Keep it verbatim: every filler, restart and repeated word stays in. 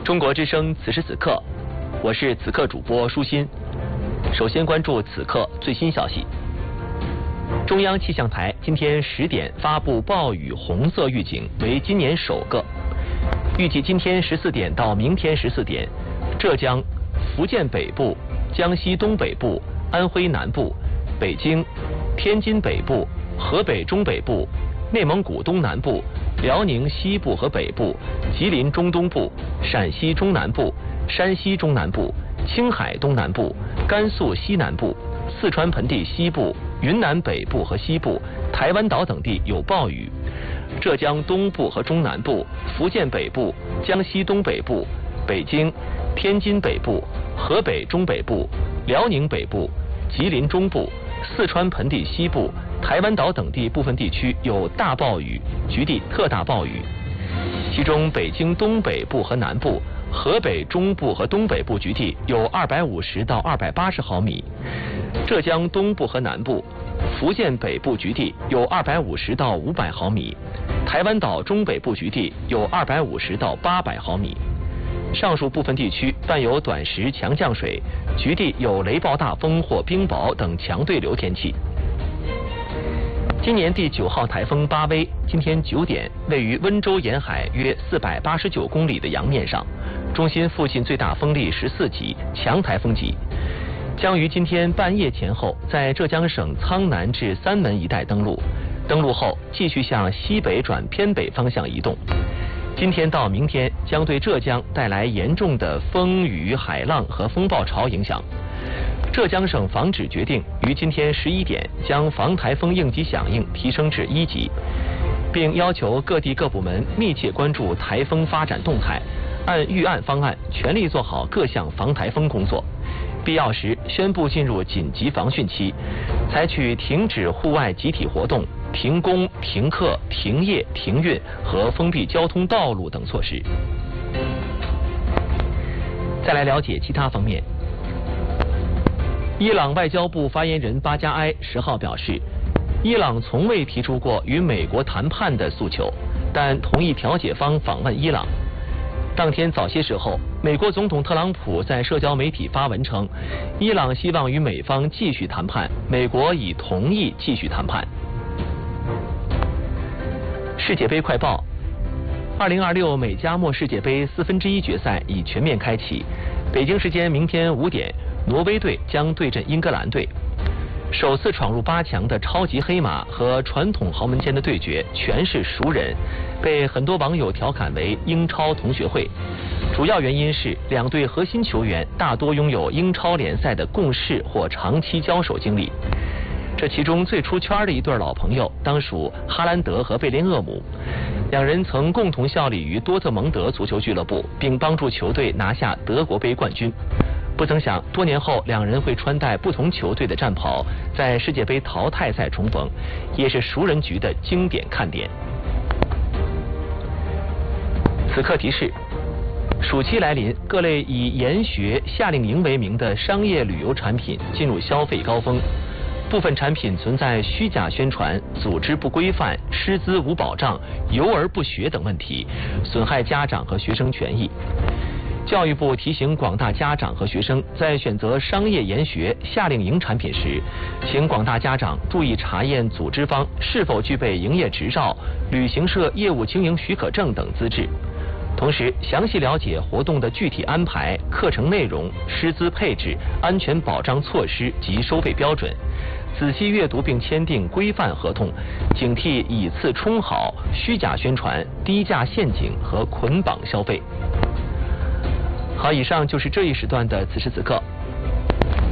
中国之声此时此刻，我是此刻主播舒心。首先关注此刻最新消息。中央气象台今天十点发布暴雨红色预警，为今年首个。预计今天十四点到明天十四点，浙江、福建北部、江西东北部、安徽南部、北京、天津北部、河北中北部、内蒙古东南部、辽宁西部和北部、吉林中东部、陕西中南部、山西中南部、青海东南部、甘肃西南部、四川盆地西部、云南北部和西部、台湾岛等地有暴雨。浙江东部和中南部、福建北部、江西东北部、北京、天津北部、河北中北部、辽宁北部、吉林中部、四川盆地西部、台湾岛等地部分地区有大暴雨，局地特大暴雨。其中北京东北部和南部、河北中部和东北部局地有二百五十到二百八十毫米，浙江东部和南部、福建北部局地有二百五十到五百毫米，台湾岛中北部局地有二百五十到八百毫米。上述部分地区伴有短时强降水，局地有雷暴大风或冰雹等强对流天气。今年第九号台风巴威今天九点位于温州沿海约四百八十九公里的洋面上，中心附近最大风力十四级，强台风级，将于今天半夜前后在浙江省苍南至三门一带登陆，登陆后继续向西北转偏北方向移动。今天到明天将对浙江带来严重的风雨、海浪和风暴潮影响。浙江省防指决定于今天十一点将防台风应急响应提升至一级，并要求各地各部门密切关注台风发展动态，按预案方案全力做好各项防台风工作。必要时宣布进入紧急防汛期，采取停止户外集体活动、停工、停课、停业、停运和封闭交通道路等措施。再来了解其他方面。伊朗外交部发言人巴加埃十号表示，伊朗从未提出过与美国谈判的诉求，但同意调解方访问伊朗。当天早些时候，美国总统特朗普在社交媒体发文称，伊朗希望与美方继续谈判，美国已同意继续谈判。世界杯快报：二零二六美加墨世界杯四分之一决赛已全面开启，北京时间明天五点。挪威队将对阵英格兰队，首次闯入八强的超级黑马和传统豪门间的对决全是熟人，被很多网友调侃为英超同学会。主要原因是两队核心球员大多拥有英超联赛的共事或长期交手经历。这其中最出圈的一对老朋友当属哈兰德和贝林厄姆，两人曾共同效力于多特蒙德足球俱乐部，并帮助球队拿下德国杯冠军。不曾想，多年后两人会穿戴不同球队的战袍，在世界杯淘汰赛重逢，也是熟人局的经典看点。此刻提示：暑期来临，各类以研学、夏令营为名的商业旅游产品进入消费高峰，部分产品存在虚假宣传、组织不规范、师资无保障、游而不学等问题，损害家长和学生权益。教育部提醒广大家长和学生，在选择商业研学、夏令营产品时，请广大家长注意查验组织方是否具备营业执照、旅行社业务经营许可证等资质。同时，详细了解活动的具体安排、课程内容、师资配置、安全保障措施及收费标准，仔细阅读并签订规范合同，警惕以次充好、虚假宣传、低价陷阱和捆绑消费。好，以上就是这一时段的此时此刻，